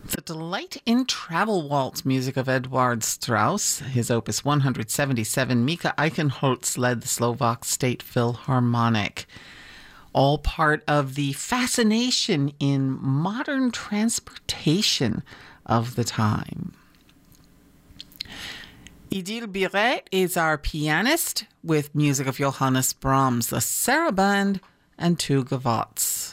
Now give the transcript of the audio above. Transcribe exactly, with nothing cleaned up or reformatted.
The Delight in Travel Waltz, music of Eduard Strauss, his opus one hundred seventy-seven. Mika Eichenholz led the Slovak State Philharmonic. All part of the fascination in modern transportation of the time. Idil Biret is our pianist with music of Johannes Brahms, the Sarabande, and two gavottes.